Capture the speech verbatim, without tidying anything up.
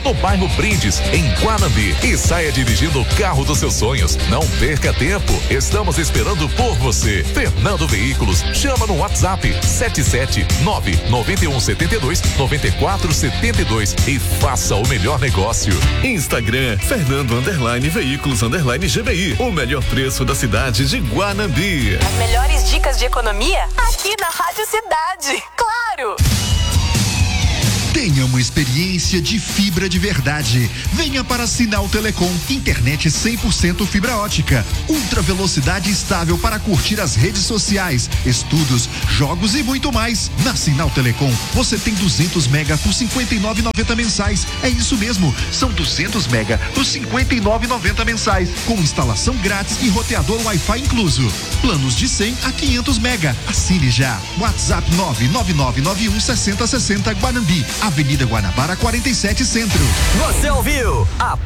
no bairro Brindes, em Guanambi, e saia dirigindo o carro dos seus sonhos. Não perca tempo, estamos esperando por você. Fernando Veículos, chama no WhatsApp sete sete nove nove um sete dois nove quatro sete dois e faça o melhor negócio. Instagram, Fernando underline Veículos underline G B I, o melhor preço da cidade de Guanambi. As melhores dicas de economia aqui na Rádio Cidade, claro! Tenha uma experiência de fibra de verdade. Venha para Sinal Telecom, internet cem por cento fibra ótica, ultra velocidade estável para curtir as redes sociais, estudos, jogos e muito mais. Na Sinal Telecom, você tem duzentos mega por cinquenta e nove reais e noventa centavos mensais. É isso mesmo, são duzentos mega por cinquenta e nove reais e noventa centavos mensais, com instalação grátis e roteador Wi-Fi incluso. Planos de cem a quinhentos mega. Assine já. WhatsApp nove nove nove nove um seis zero seis zero Guanambi, Avenida Guanabara quarenta e sete Centro. Você ouviu a